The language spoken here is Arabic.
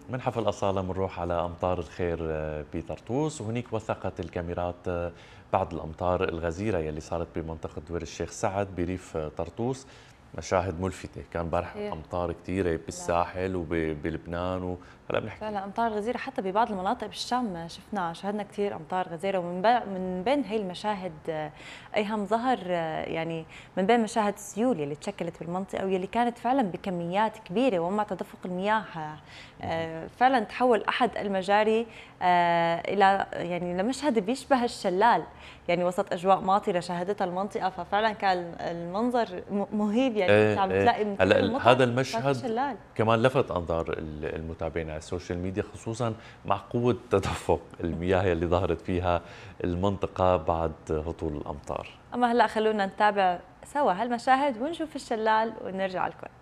من حفل أصالة بنروح على أمطار الخير بطرطوس، وهنيك وثقت الكاميرات بعض الأمطار الغزيرة يلي صارت بمنطقة دور الشيخ سعد بريف طرطوس. مشاهد ملفتة، كان امبارح صحيح. أمطار كثيرة لا، بالساحل وبلبنان وهلا بنحكي. فعلا أمطار غزيرة حتى ببعض المناطق بالشام، شاهدنا كثير أمطار غزيرة. من بين هي المشاهد أيهم ظهر يعني من بين مشاهد سيول اللي تشكلت بالمنطقة واللي كانت فعلا بكميات كبيرة، ومع تدفق المياه فعلا تحول أحد المجاري إلى يعني لمشهد بيشبه الشلال، يعني وسط أجواء ماطرة شاهدتها المنطقة. ففعلا كان المنظر مهيب، يعني أنت ايه عم ايه بتلاقي من كثر هلا المطر هذا صار في المشهد شلال. كمان لفت انظار المتابعين على السوشيال ميديا، خصوصا مع قوة تدفق المياه اللي ظهرت فيها المنطقة بعد هطول الامطار. أما هلأ خلونا نتابع سوا هالمشاهد ونشوف الشلال ونرجع لكم.